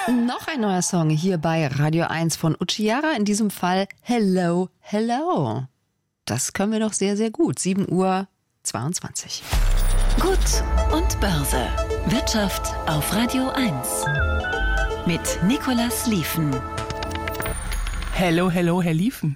Noch ein neuer Song hier bei Radio 1 von Uchiara. In diesem Fall Hello, Hello. Das können wir doch sehr, sehr gut. 7:22 Uhr. Gut und Börse. Wirtschaft auf Radio 1. Mit Nicolas Liefen. Hello, hello, Herr Liefen.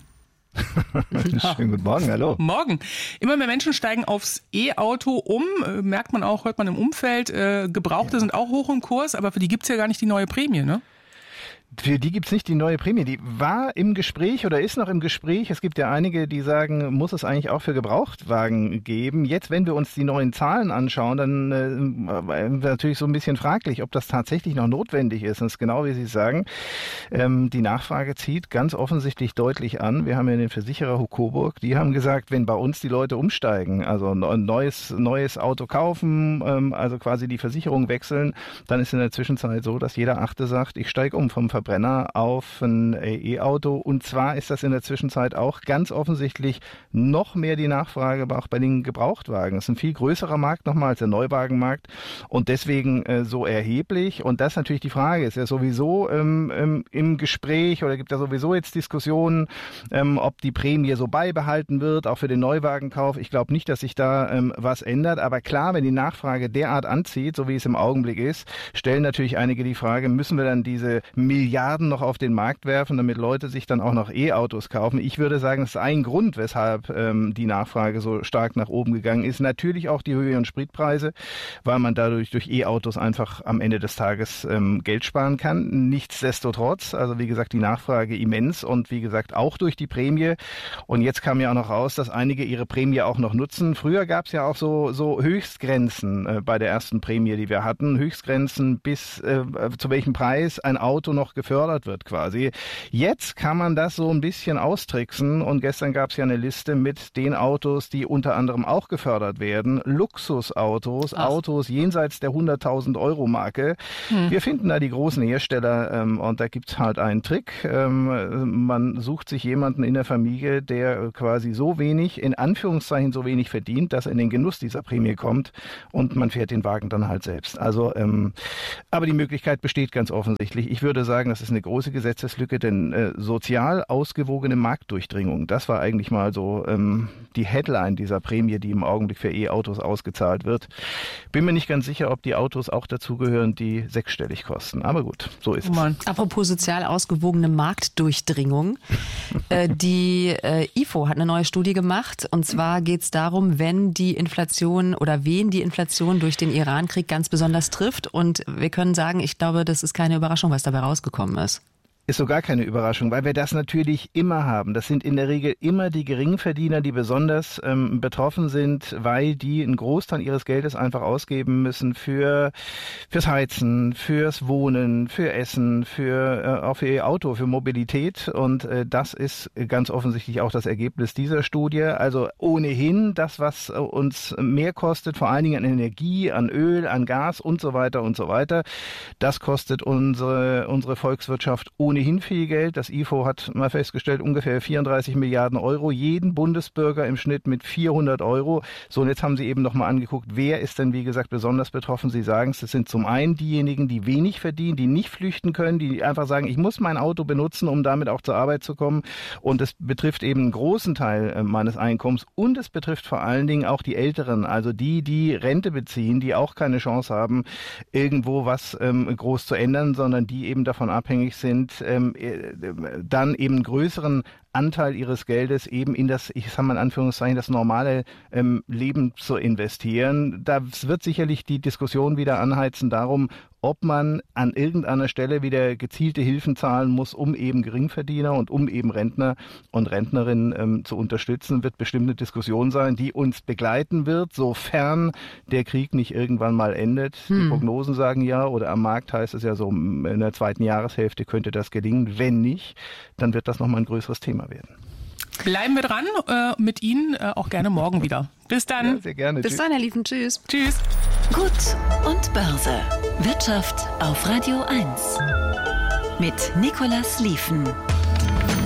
Schönen guten Morgen, hallo. Morgen. Immer mehr Menschen steigen aufs E-Auto um, merkt man auch, hört man im Umfeld. Gebrauchte sind auch hoch im Kurs, aber für die gibt's ja gar nicht die neue Prämie, ne? Für die gibt's nicht die neue Prämie. Die war im Gespräch oder ist noch im Gespräch. Es gibt ja einige, die sagen, muss es eigentlich auch für Gebrauchtwagen geben. Jetzt, wenn wir uns die neuen Zahlen anschauen, dann natürlich so ein bisschen fraglich, ob das tatsächlich noch notwendig ist. Und es ist genau wie Sie sagen, die Nachfrage zieht ganz offensichtlich deutlich an. Wir haben ja den Versicherer Coburg, die haben gesagt, wenn bei uns die Leute umsteigen, also ein neues Auto kaufen, also quasi die Versicherung wechseln, dann ist in der Zwischenzeit so, dass jeder Achte sagt, ich steige um vom Verbrenner auf ein E-Auto. Und zwar ist das in der Zwischenzeit auch ganz offensichtlich noch mehr die Nachfrage auch bei den Gebrauchtwagen. Es ist ein viel größerer Markt nochmal als der Neuwagenmarkt und deswegen so erheblich. Und das ist natürlich die Frage, ist ja sowieso im Gespräch oder gibt ja sowieso jetzt Diskussionen, ob die Prämie so beibehalten wird, auch für den Neuwagenkauf. Ich glaube nicht, dass sich da was ändert. Aber klar, wenn die Nachfrage derart anzieht, so wie es im Augenblick ist, stellen natürlich einige die Frage, müssen wir dann diese Milliarden noch auf den Markt werfen, damit Leute sich dann auch noch E-Autos kaufen. Ich würde sagen, das ist ein Grund, weshalb die Nachfrage so stark nach oben gegangen ist. Natürlich auch die höheren Spritpreise, weil man dadurch durch E-Autos einfach am Ende des Tages Geld sparen kann. Nichtsdestotrotz, also wie gesagt, die Nachfrage immens und wie gesagt auch durch die Prämie. Und jetzt kam ja auch noch raus, dass einige ihre Prämie auch noch nutzen. Früher gab es ja auch so Höchstgrenzen bei der ersten Prämie, die wir hatten. Höchstgrenzen bis zu welchem Preis ein Auto noch gefördert wird quasi. Jetzt kann man das so ein bisschen austricksen und gestern gab es ja eine Liste mit den Autos, die unter anderem auch gefördert werden. Luxusautos, Autos jenseits der 100.000 Euro Marke. Wir finden da die großen Hersteller und da gibt's halt einen Trick. Man sucht sich jemanden in der Familie, der quasi so wenig, in Anführungszeichen so wenig verdient, dass er in den Genuss dieser Prämie kommt und man fährt den Wagen dann halt selbst. Also, aber die Möglichkeit besteht ganz offensichtlich. Ich würde sagen, das ist eine große Gesetzeslücke, denn sozial ausgewogene Marktdurchdringung, das war eigentlich mal so die Headline dieser Prämie, die im Augenblick für E-Autos ausgezahlt wird. Bin mir nicht ganz sicher, ob die Autos auch dazugehören, die sechsstellig kosten. Aber gut, so ist es. Apropos sozial ausgewogene Marktdurchdringung. Die IFO hat eine neue Studie gemacht und zwar geht es darum, wen die Inflation durch den Iran-Krieg ganz besonders trifft und wir können sagen, ich glaube, das ist keine Überraschung, was dabei rausgekommen ist. Ist so gar keine Überraschung, weil wir das natürlich immer haben. Das sind in der Regel immer die Geringverdiener, die besonders betroffen sind, weil die einen Großteil ihres Geldes einfach ausgeben müssen fürs Heizen, fürs Wohnen, für Essen, auch für ihr Auto, für Mobilität. Und das ist ganz offensichtlich auch das Ergebnis dieser Studie. Also ohnehin das, was uns mehr kostet, vor allen Dingen an Energie, an Öl, an Gas und so weiter, das kostet unsere Volkswirtschaft ohnehin viel Geld. Das IFO hat mal festgestellt, ungefähr 34 Milliarden Euro. Jeden Bundesbürger im Schnitt mit 400 Euro. So, und jetzt haben Sie eben noch mal angeguckt, wer ist denn, wie gesagt, besonders betroffen? Sie sagen es, das sind zum einen diejenigen, die wenig verdienen, die nicht flüchten können, die einfach sagen, ich muss mein Auto benutzen, um damit auch zur Arbeit zu kommen. Und es betrifft eben einen großen Teil meines Einkommens. Und es betrifft vor allen Dingen auch die Älteren, also die Rente beziehen, die auch keine Chance haben, irgendwo was groß zu ändern, sondern die eben davon abhängig sind, dann eben einen größeren Anteil ihres Geldes eben in das, ich sage mal in Anführungszeichen, das normale Leben zu investieren. Da wird sicherlich die Diskussion wieder anheizen darum, ob man an irgendeiner Stelle wieder gezielte Hilfen zahlen muss, um eben Geringverdiener und um eben Rentner und Rentnerinnen zu unterstützen, wird bestimmt eine Diskussion sein, die uns begleiten wird, sofern der Krieg nicht irgendwann mal endet. Die Prognosen sagen ja, oder am Markt heißt es ja so, in der zweiten Jahreshälfte könnte das gelingen. Wenn nicht, dann wird das nochmal ein größeres Thema werden. Bleiben wir dran, mit Ihnen auch gerne morgen wieder. Bis dann. Ja, sehr gerne. Bis dann, Herr Liefen. Tschüss. Tschüss. Gut und Börse. Wirtschaft auf Radio 1. Mit Nicolas Liefen.